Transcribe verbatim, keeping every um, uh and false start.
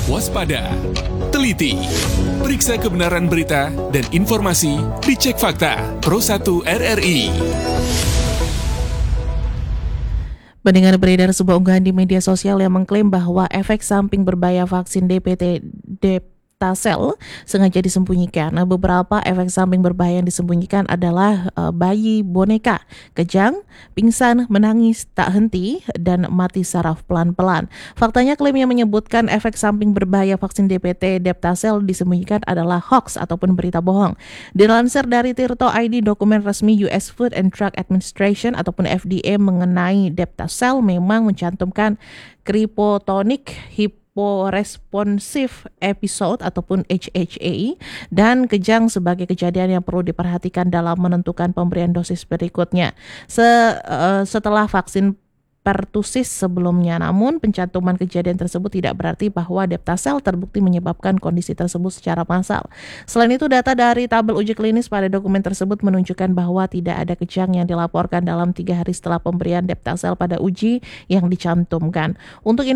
waspada, teliti, periksa kebenaran berita dan informasi, dicek fakta. Pro satu R R I. Mendengar beredar sebuah unggahan di media sosial yang mengklaim bahwa efek samping berbahaya vaksin D P T Deptasel sengaja disembunyikan. Nah, beberapa efek samping berbahaya yang disembunyikan adalah uh, bayi boneka, kejang, pingsan, menangis tak henti, dan mati saraf pelan-pelan. Faktanya klaim yang menyebutkan efek samping berbahaya vaksin D P T Deptasel disembunyikan adalah hoax ataupun berita bohong. Dilansir dari Tirto I D, dokumen resmi U S Food and Drug Administration ataupun F D A mengenai Deptasel memang mencantumkan Cryptonic Hyporesponsive Episode ataupun H H A dan kejang sebagai kejadian yang perlu diperhatikan dalam menentukan pemberian dosis berikutnya Se, uh, setelah vaksin pertusis sebelumnya. Namun pencantuman kejadian tersebut tidak berarti bahwa Deptasel terbukti menyebabkan kondisi tersebut secara massal. Selain itu, data dari tabel uji klinis pada dokumen tersebut menunjukkan bahwa tidak ada kejang yang dilaporkan dalam tiga hari setelah pemberian Deptasel pada uji yang dicantumkan. Untuk